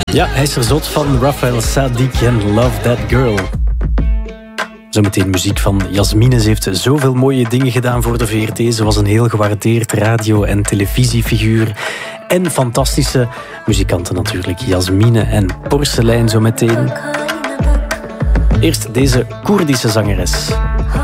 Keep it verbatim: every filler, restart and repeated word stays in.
Ja, hij is er zot van. Raphael Saadiq en Love That Girl. Zometeen muziek van Yasmine. Ze heeft zoveel mooie dingen gedaan voor de V R T. Ze was een heel gewaardeerd radio- en televisiefiguur. En fantastische muzikanten natuurlijk. Yasmine en Porselein zometeen. Eerst deze Koerdische zangeres.